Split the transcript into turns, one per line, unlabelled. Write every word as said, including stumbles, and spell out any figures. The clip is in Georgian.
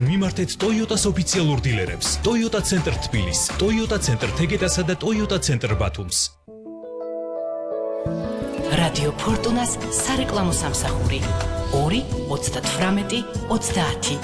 მიმართეთ Toyota-s ოფიციალურ დილერებს. Toyota Center თბილის, Toyota Center თეგეტასა და Toyota Center ბათუმს.
რადიო ფორტუნას სარეკლამო სამსახური ორი ოცდათვრამეტი ოცდაათი